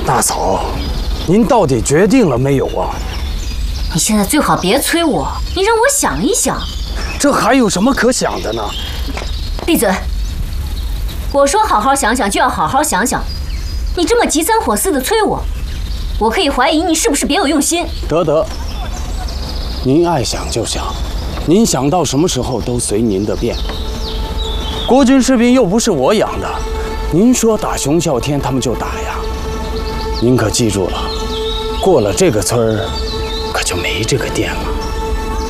大嫂，您到底决定了没有啊？ 你现在最好别催我，你让我想一想。 这还有什么可想的呢？ 闭嘴！我说好好想想就要好好想想，你这么急三火四的催我，我可以怀疑你是不是别有用心。 得，您爱想就想，您想到什么时候都随您的便。国军士兵又不是我养的，您说打熊啸天他们就打呀。您可记住了，过了这个村儿，可就没这个店了。